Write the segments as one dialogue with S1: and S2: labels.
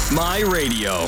S1: My Radio。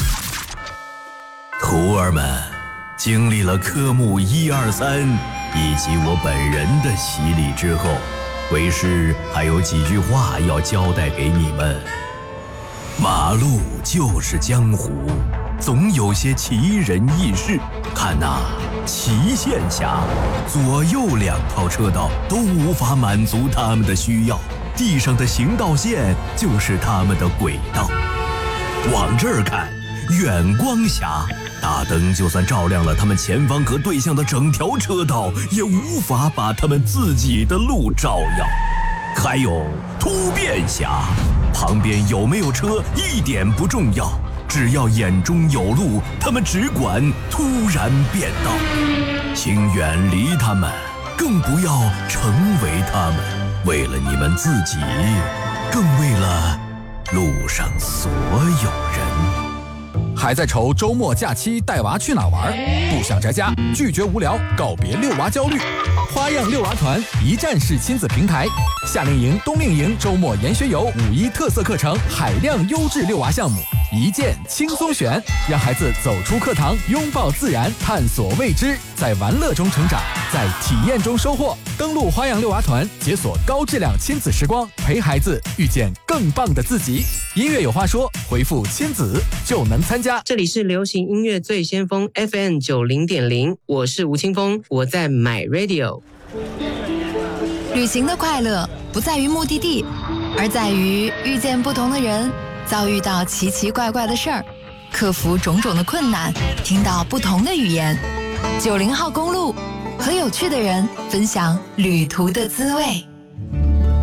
S2: 徒儿们，经历了科目1、2、3以及我本人的洗礼之后，为师还有几句话要交代给你们。马路就是江湖，总有些奇人异事。看呐，齐县峡左右2套车道都无法满足他们的需要，地上的行道线就是他们的轨道。往这儿看，远光峡，大灯就算照亮了他们前方和对向的整条车道，也无法把他们自己的路照耀。还有突变峡，旁边有没有车一点不重要，只要眼中有路，他们只管突然变道。请远离他们，更不要成为他们，为了你们自己，更为了路上所有人。
S3: 还在愁周末假期带娃去哪玩？不想宅家，拒绝无聊，告别遛娃焦虑。花样遛娃团一站式亲子平台，夏令营、冬令营、周末研学游、5·1特色课程，海量优质遛娃项目，一键轻松选，让孩子走出课堂，拥抱自然，探索未知，在玩乐中成长，在体验中收获。登录花样遛娃团，解锁高质量亲子时光，陪孩子遇见更棒的自己。音乐有话说，回复亲子就能参加。
S4: 这里是流行音乐最先锋 FM 90.0，我是吴青峰，我在 My Radio。
S5: 旅行的快乐不在于目的地，而在于遇见不同的人，遭遇到奇奇怪怪的事儿，克服种种的困难，听到不同的语言。90号公路，和有趣的人分享旅途的滋味。